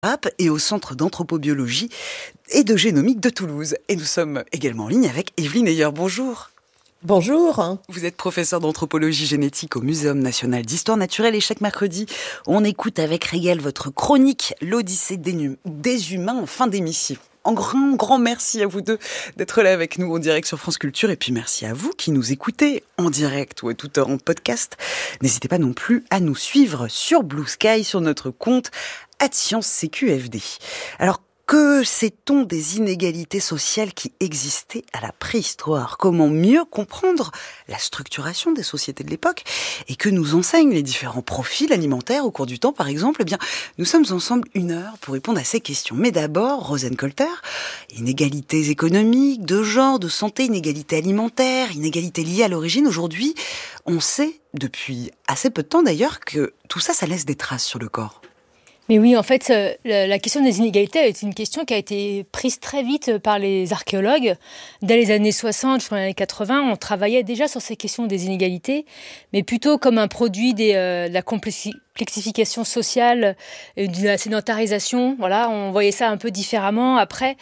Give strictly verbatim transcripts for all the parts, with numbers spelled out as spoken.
et au Centre d'anthropobiologie et de génomique de Toulouse. Et nous sommes également en ligne avec Evelyne Heyer. Bonjour. Bonjour. Vous êtes professeure d'anthropologie génétique au Muséum national d'histoire naturelle et chaque mercredi, on écoute avec régal votre chronique L'Odyssée des humains en fin d'émission. Un grand, grand merci à vous deux d'être là avec nous en direct sur France Culture. Et puis merci à vous qui nous écoutez en direct ou à toute heure en podcast. N'hésitez pas non plus à nous suivre sur Blue Sky, sur notre compte arobase science C Q F D. Alors, que sait-on des inégalités sociales qui existaient à la préhistoire ? Comment mieux comprendre la structuration des sociétés de l'époque ? Et que nous enseignent les différents profils alimentaires au cours du temps, par exemple ? Eh bien, nous sommes ensemble une heure pour répondre à ces questions. Mais d'abord, Rosane Colter, inégalités économiques, de genre, de santé, inégalités alimentaires, inégalités liées à l'origine. Aujourd'hui, on sait, depuis assez peu de temps d'ailleurs, que tout ça, ça laisse des traces sur le corps. Mais oui, en fait, la question des inégalités est une question qui a été prise très vite par les archéologues. Dès les années soixante, jusqu'aux années quatre-vingts, on travaillait déjà sur ces questions des inégalités, mais plutôt comme un produit des, euh, de la complexification sociale, de la sédentarisation. Voilà, on voyait ça un peu différemment. Après,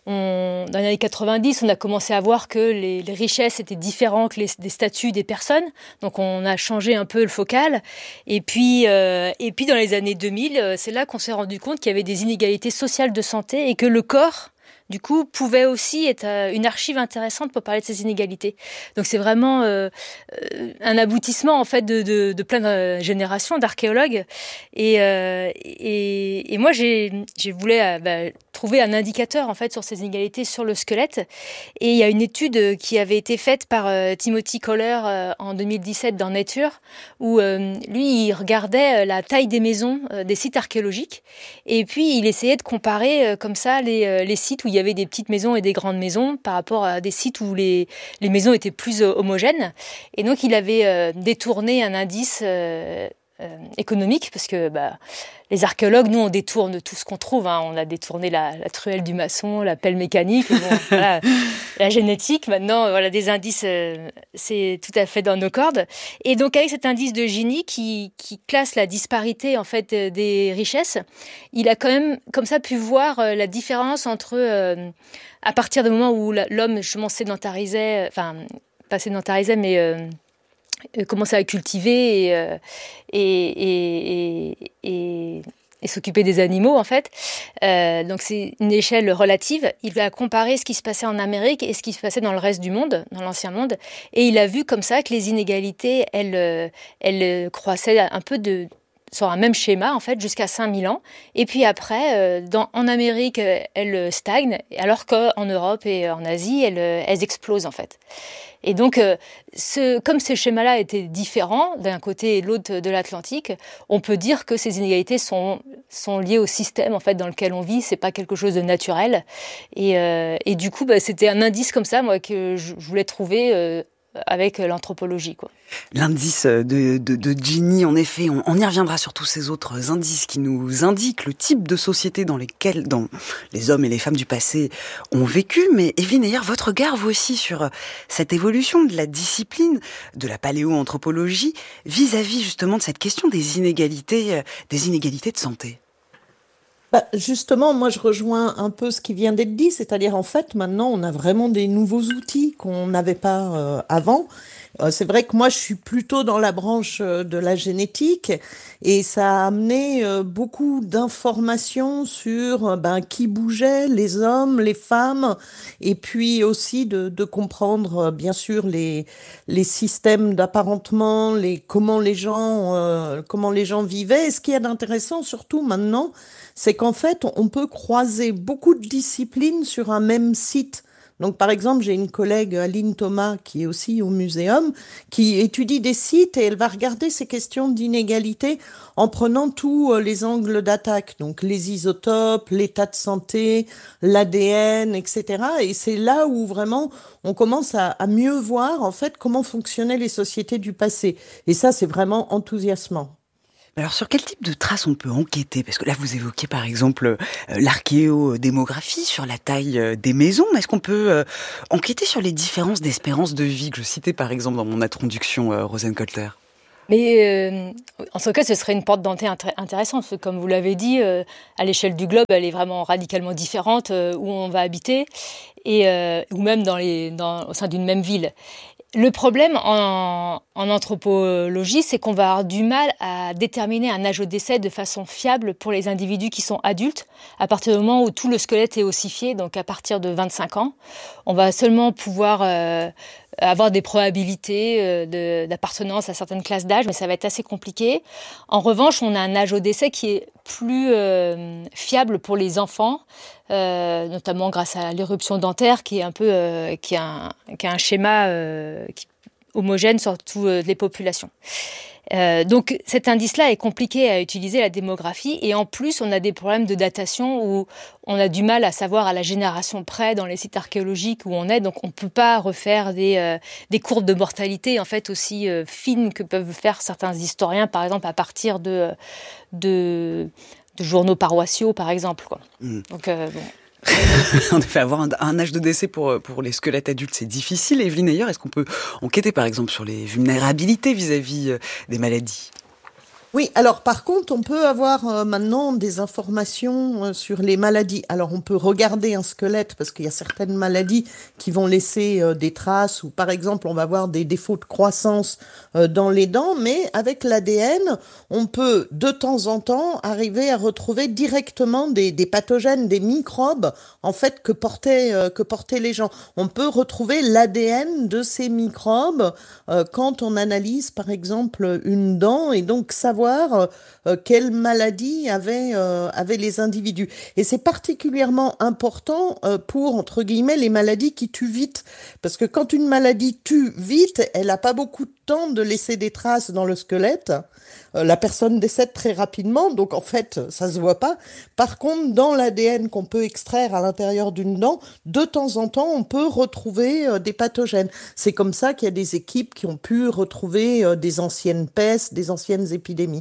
on, dans les années quatre-vingt-dix, on a commencé à voir que les, les richesses étaient différentes que les, des statuts des personnes. Donc, on a changé un peu le focal. Et puis, euh, et puis dans les années deux mille, c'est là qu'on s'est rendu compte qu'il y avait des inégalités sociales de santé et que le corps, du coup, pouvait aussi être une archive intéressante pour parler de ces inégalités. Donc c'est vraiment euh, un aboutissement en fait de, de, de plein de générations d'archéologues. Et, euh, et, et moi, j'ai, j'ai voulu euh, bah, trouver un indicateur en fait sur ces inégalités sur le squelette. Et il y a une étude qui avait été faite par euh, Timothy Kohler euh, en deux mille dix-sept dans Nature, où euh, lui, il regardait la taille des maisons euh, des sites archéologiques. Et puis, il essayait de comparer euh, comme ça les, euh, les sites où il y avait des petites maisons et des grandes maisons par rapport à des sites où les, les maisons étaient plus euh, homogènes. Et donc, il avait euh, détourné un indice euh, euh, économique, parce que bah, les archéologues, nous, on détourne tout ce qu'on trouve. Hein. On a détourné la, la truelle du maçon, la pelle mécanique, bon, voilà, la génétique. Maintenant, voilà, des indices, euh, c'est tout à fait dans nos cordes. Et donc, avec cet indice de Gini qui, qui classe la disparité en fait des richesses, il a quand même, comme ça, pu voir euh, la différence entre, euh, à partir du moment où l'homme justement sédentarisait, enfin, pas sédentarisait, mais euh, commençait à cultiver et, euh, et, et, et, et, et s'occuper des animaux, en fait. Euh, donc, c'est une échelle relative. Il a comparé ce qui se passait en Amérique et ce qui se passait dans le reste du monde, dans l'ancien monde. Et il a vu comme ça que les inégalités, elles, elles croissaient un peu de... sur un même schéma, en fait, jusqu'à cinq mille ans. Et puis après, euh, dans, en Amérique, elles stagnent, alors qu'en Europe et en Asie, elles, elles explosent, en fait. Et donc, euh, ce, comme ces schémas-là étaient différents d'un côté et de l'autre de l'Atlantique, on peut dire que ces inégalités sont, sont liées au système, en fait, dans lequel on vit. C'est pas quelque chose de naturel. Et, euh, et du coup, bah, c'était un indice comme ça, moi, que je, je voulais trouver euh, avec l'anthropologie, quoi. L'indice de, de, de Gini, en effet, on, on y reviendra sur tous ces autres indices qui nous indiquent le type de société dans lesquelles dans les hommes et les femmes du passé ont vécu. Mais Evelyne Heyer, votre regard, vous aussi, sur cette évolution de la discipline de la paléoanthropologie vis-à-vis justement de cette question des inégalités, des inégalités de santé. Bah justement, moi je rejoins un peu ce qui vient d'être dit, c'est-à-dire en fait maintenant on a vraiment des nouveaux outils qu'on n'avait pas euh, avant. Euh, c'est vrai que moi je suis plutôt dans la branche euh, de la génétique et ça a amené euh, beaucoup d'informations sur euh, ben, qui bougeait, les hommes, les femmes, et puis aussi de, de comprendre euh, bien sûr les les systèmes d'apparentement, les comment les gens euh, comment les gens vivaient. Et ce qui est intéressant surtout maintenant, c'est qu'en fait, on peut croiser beaucoup de disciplines sur un même site. Donc, par exemple, j'ai une collègue, Aline Thomas, qui est aussi au muséum, qui étudie des sites et elle va regarder ces questions d'inégalité en prenant tous les angles d'attaque. Donc, les isotopes, l'état de santé, l'A D N, et cetera. Et c'est là où vraiment on commence à, à mieux voir, en fait, comment fonctionnaient les sociétés du passé. Et ça, c'est vraiment enthousiasmant. Alors, sur quel type de traces on peut enquêter ? Parce que là, vous évoquez par exemple euh, l'archéodémographie, sur la taille euh, des maisons. Mais est-ce qu'on peut euh, enquêter sur les différences d'espérance de vie que je citais par exemple dans mon introduction, euh, Rosane Colter ? Mais euh, en tout cas, ce serait une porte d'entrée int- intéressante. Parce que, comme vous l'avez dit, euh, à l'échelle du globe, elle est vraiment radicalement différente euh, où on va habiter, et, euh, ou même dans les, dans, au sein d'une même ville. Le problème en, en anthropologie, c'est qu'on va avoir du mal à déterminer un âge au décès de façon fiable pour les individus qui sont adultes, à partir du moment où tout le squelette est ossifié, donc à partir de vingt-cinq ans. On va seulement pouvoir euh, avoir des probabilités euh, de, d'appartenance à certaines classes d'âge, mais ça va être assez compliqué. En revanche, on a un âge au décès qui est plus euh, fiable pour les enfants, euh, notamment grâce à l'éruption dentaire, qui est un peu, euh, qui a un, qui a un schéma euh, qui, homogène sur toutes euh, les populations. Euh, donc cet indice-là est compliqué à utiliser, la démographie, et en plus on a des problèmes de datation où on a du mal à savoir à la génération près dans les sites archéologiques où on est, donc on ne peut pas refaire des, euh, des courbes de mortalité en fait aussi euh, fines que peuvent faire certains historiens, par exemple à partir de, de, de journaux paroissiaux par exemple, quoi. Mmh. Donc euh, bon. En effet, avoir un, un âge de décès pour, pour les squelettes adultes, c'est difficile. Evelyne, d'ailleurs, est-ce qu'on peut enquêter, par exemple, sur les vulnérabilités vis-à-vis euh, des maladies ? Oui, alors par contre, on peut avoir euh, maintenant des informations euh, sur les maladies. Alors on peut regarder un squelette parce qu'il y a certaines maladies qui vont laisser euh, des traces, ou par exemple on va avoir des défauts de croissance euh, dans les dents, mais avec l'A D N, on peut de temps en temps arriver à retrouver directement des, des pathogènes, des microbes en fait que portaient, euh, que portaient les gens. On peut retrouver l'A D N de ces microbes euh, quand on analyse par exemple une dent, et donc savoir Euh, quelle maladie avaient, euh, avaient les individus. Et c'est particulièrement important euh, pour, entre guillemets, les maladies qui tuent vite. Parce que quand une maladie tue vite, elle n'a pas beaucoup de temps de laisser des traces dans le squelette. Euh, la personne décède très rapidement, donc en fait, ça se voit pas. Par contre, dans l'A D N qu'on peut extraire à l'intérieur d'une dent, de temps en temps, on peut retrouver euh, des pathogènes. C'est comme ça qu'il y a des équipes qui ont pu retrouver euh, des anciennes pestes, des anciennes épidémies.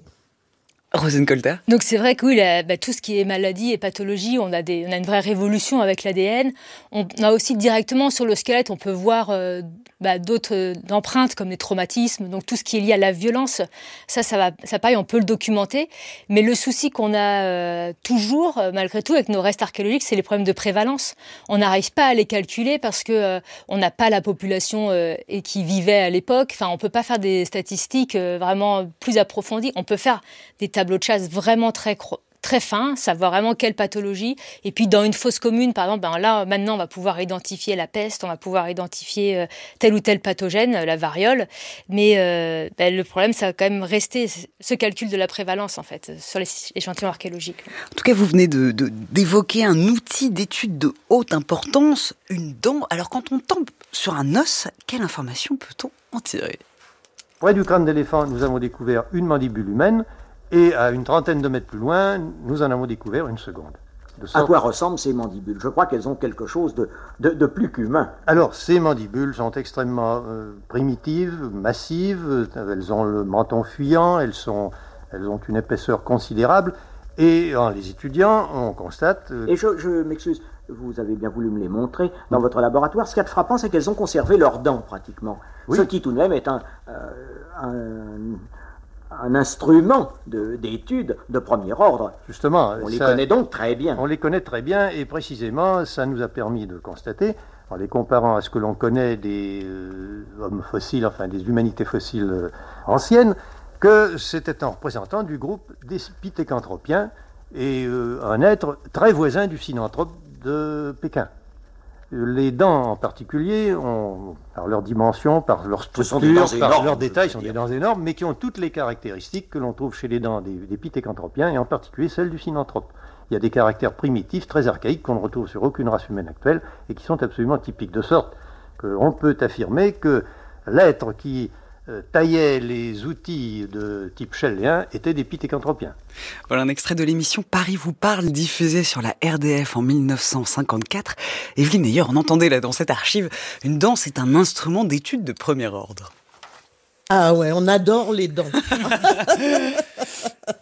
Rosine Colter. Donc c'est vrai que oui, la, bah, tout ce qui est maladie et pathologie, on a, des, on a une vraie révolution avec l'A D N. On a aussi directement sur le squelette, on peut voir euh, bah, d'autres euh, empreintes comme les traumatismes, donc tout ce qui est lié à la violence. Ça, ça va, ça pareil, on peut le documenter. Mais le souci qu'on a euh, toujours, euh, malgré tout, avec nos restes archéologiques, c'est les problèmes de prévalence. On n'arrive pas à les calculer parce que euh, on n'a pas la population euh, et qui vivait à l'époque. Enfin, on peut pas faire des statistiques euh, vraiment plus approfondies. On peut faire des tableaux de chasse vraiment très, très fins, savoir vraiment quelle pathologie. Et puis, dans une fosse commune, par exemple, ben là, maintenant, on va pouvoir identifier la peste, on va pouvoir identifier euh, tel ou tel pathogène, la variole. Mais euh, ben, le problème, ça va quand même rester ce calcul de la prévalence, en fait, sur les échantillons archéologiques. En tout cas, vous venez de, de, d'évoquer un outil d'étude de haute importance, une dent. Alors, quand on tombe sur un os, quelle information peut-on en tirer ? Près du crâne d'éléphant, nous avons découvert une mandibule humaine. Et à une trentaine de mètres plus loin, nous en avons découvert une seconde. De sorte... À quoi ressemblent ces mandibules ? Je crois qu'elles ont quelque chose de, de, de plus qu'humain. Alors, ces mandibules sont extrêmement euh, primitives, massives. Elles ont le menton fuyant, elles, sont, elles ont une épaisseur considérable. Et en les étudiant, on constate... Euh... Et je, je m'excuse, vous avez bien voulu me les montrer dans oui. votre laboratoire. Ce qu'il y a de frappant, c'est qu'elles ont conservé leurs dents, pratiquement. Oui. Ce qui, tout de même, est un... Euh, un un instrument de, d'étude de premier ordre. Justement. On ça, les connaît donc très bien. On les connaît très bien, et précisément, ça nous a permis de constater, en les comparant à ce que l'on connaît des euh, hommes fossiles, enfin des humanités fossiles euh, anciennes, que c'était un représentant du groupe des pithécanthropiens, et euh, un être très voisin du synanthrope de Pékin. Les dents en particulier, ont, par leur dimension, par leur structure, par leurs détails, sont des dents énormes, mais qui ont toutes les caractéristiques que l'on trouve chez les dents des, des pithécanthropiens, et en particulier celles du synanthrope. Il y a des caractères primitifs, très archaïques, qu'on ne retrouve sur aucune race humaine actuelle, et qui sont absolument typiques, de sorte qu'on peut affirmer que l'être qui euh, taillait les outils de type shelléen étaient des pithécanthropiens. Voilà un extrait de l'émission Paris vous parle, diffusée sur la R D F en dix-neuf cent cinquante-quatre. Evelyne, d'ailleurs, on entendait là dans cette archive, une dent, c'est un instrument d'étude de premier ordre. Ah ouais, on adore les dents.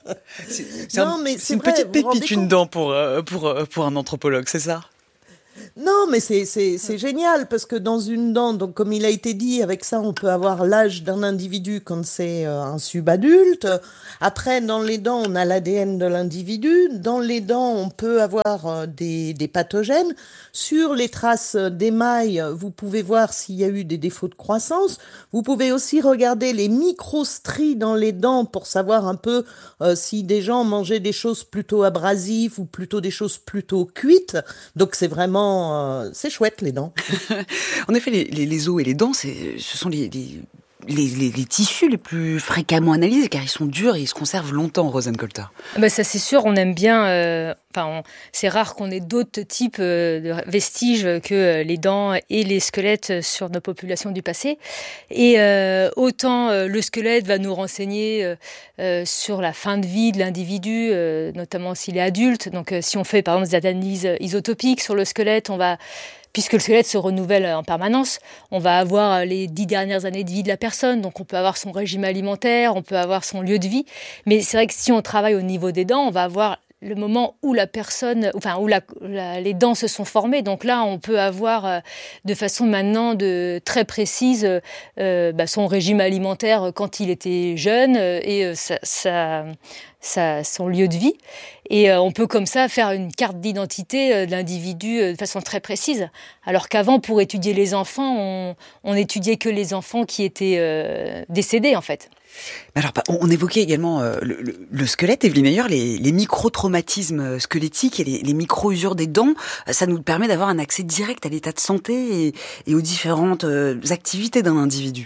c'est, c'est, non, un, mais c'est, c'est une vrai, petite pépite, une dent pour, pour, pour un anthropologue, c'est ça ? Non, mais c'est, c'est, c'est génial parce que dans une dent, donc comme il a été dit, avec ça, on peut avoir l'âge d'un individu quand c'est euh, un subadulte. Après, dans les dents, on a l'A D N de l'individu. Dans les dents, on peut avoir euh, des, des pathogènes. Sur les traces d'émail, vous pouvez voir s'il y a eu des défauts de croissance. Vous pouvez aussi regarder les microstries dans les dents pour savoir un peu euh, si des gens mangeaient des choses plutôt abrasives ou plutôt des choses plutôt cuites. Donc c'est vraiment Euh, c'est chouette, les dents. En effet, les, les, les os et les dents, c'est, ce sont les, les, les, les, les tissus les plus fréquemment analysés, car ils sont durs et ils se conservent longtemps, Rosane Colter. Bah ça, c'est sûr, on aime bien... Euh, enfin, on, c'est rare qu'on ait d'autres types euh, de vestiges que les dents et les squelettes sur nos populations du passé. Et euh, autant euh, le squelette va nous renseigner euh, euh, sur la fin de vie de l'individu, euh, notamment s'il est adulte. Donc, euh, si on fait, par exemple, des analyses isotopiques sur le squelette, on va... Puisque le squelette se renouvelle en permanence, on va avoir les dix dernières années de vie de la personne, donc on peut avoir son régime alimentaire, on peut avoir son lieu de vie. Mais c'est vrai que si on travaille au niveau des dents, on va avoir le moment où la personne, enfin où la, la, les dents se sont formées. Donc là, on peut avoir euh, de façon maintenant de très précise euh, bah, son régime alimentaire quand il était jeune euh, et euh, sa, sa, sa, son lieu de vie. Et euh, on peut comme ça faire une carte d'identité euh, de l'individu euh, de façon très précise. Alors qu'avant, pour étudier les enfants, on, on étudiait que les enfants qui étaient euh, décédés en fait. Alors, on évoquait également euh, le, le, le squelette, Evelyne Meyer, les, les micro-traumatismes squelettiques et les, les micro-usures des dents. Ça nous permet d'avoir un accès direct à l'état de santé et, et aux différentes euh, activités d'un individu.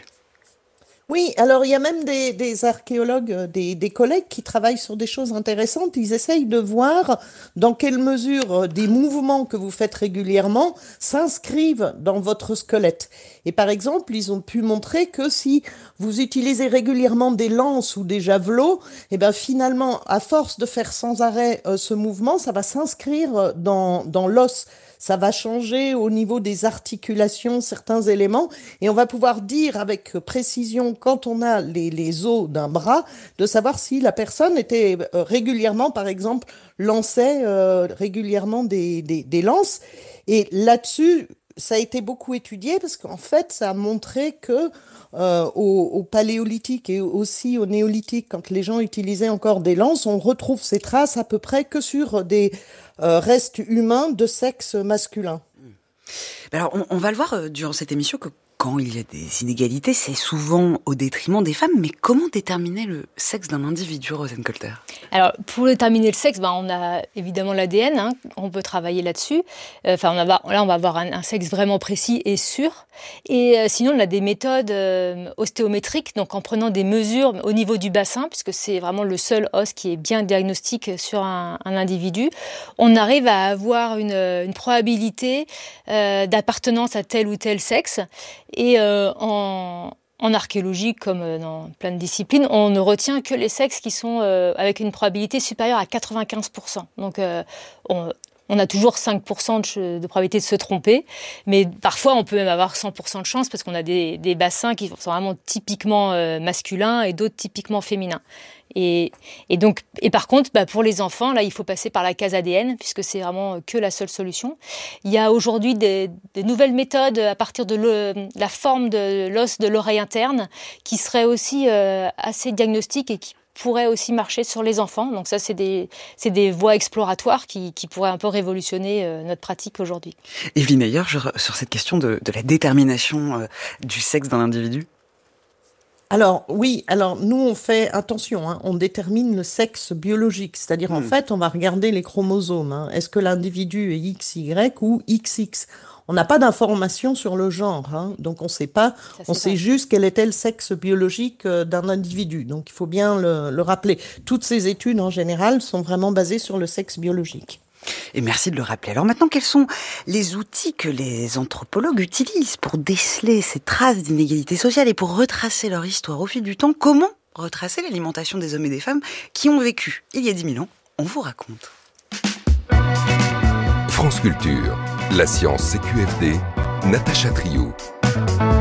Oui, alors il y a même des, des archéologues, des, des collègues qui travaillent sur des choses intéressantes. Ils essayent de voir dans quelle mesure des mouvements que vous faites régulièrement s'inscrivent dans votre squelette. Et par exemple, ils ont pu montrer que si vous utilisez régulièrement des lances ou des javelots, eh ben finalement, à force de faire sans arrêt euh, ce mouvement, ça va s'inscrire dans, dans l'os. Ça va changer au niveau des articulations certains éléments et on va pouvoir dire avec précision quand on a les, les os d'un bras de savoir si la personne était euh, régulièrement, par exemple, lançait euh, régulièrement des, des, des lances. Et là-dessus, ça a été beaucoup étudié parce qu'en fait, ça a montré que euh, au, au paléolithique et aussi au néolithique, quand les gens utilisaient encore des lances, on retrouve ces traces à peu près que sur des euh, restes humains de sexe masculin. Alors, on, on va le voir euh, durant cette émission que quand il y a des inégalités, c'est souvent au détriment des femmes. Mais comment déterminer le sexe d'un individu, Rosane Colter ? Alors, pour déterminer le sexe, ben, on a évidemment l'A D N, hein, on peut travailler là-dessus. Enfin, on va, là, on va avoir un, un sexe vraiment précis et sûr. Et euh, sinon, on a des méthodes euh, ostéométriques, donc en prenant des mesures au niveau du bassin, puisque c'est vraiment le seul os qui est bien diagnostique sur un, un individu. On arrive à avoir une, une probabilité euh, d'appartenance à tel ou tel sexe. Et euh, en, en archéologie, comme dans plein de disciplines, on ne retient que les sexes qui sont euh, avec une probabilité supérieure à quatre-vingt-quinze pour cent. Donc, euh, on, on a toujours cinq pour cent de, de probabilité de se tromper, mais parfois on peut même avoir cent pour cent de chance parce qu'on a des, des bassins qui sont vraiment typiquement euh, masculins et d'autres typiquement féminins. Et, et donc, et par contre, bah pour les enfants, là, il faut passer par la case A D N puisque c'est vraiment que la seule solution. Il y a aujourd'hui des, des nouvelles méthodes à partir de le, la forme de l'os de l'oreille interne qui seraient aussi euh, assez diagnostiques et qui pourraient aussi marcher sur les enfants. Donc ça, c'est des, c'est des voies exploratoires qui, qui pourraient un peu révolutionner euh, notre pratique aujourd'hui. Evelyne Meyer, sur cette question de, de la détermination euh, du sexe d'un individu. Alors oui, alors nous on fait attention, hein, on détermine le sexe biologique, c'est-à-dire mmh. en fait on va regarder les chromosomes. Hein. Est-ce que l'individu est X Y ou X X ? On n'a pas d'informations sur le genre, hein, donc on ne sait pas, Ça, on sait pas. juste quel était le sexe biologique d'un individu. Donc il faut bien le, le rappeler. Toutes ces études en général sont vraiment basées sur le sexe biologique. Et merci de le rappeler. Alors maintenant, quels sont les outils que les anthropologues utilisent pour déceler ces traces d'inégalité sociale et pour retracer leur histoire au fil du temps ? Comment retracer l'alimentation des hommes et des femmes qui ont vécu il y a dix mille ans ? On vous raconte. France Culture, la science C Q F D, Natacha Trio.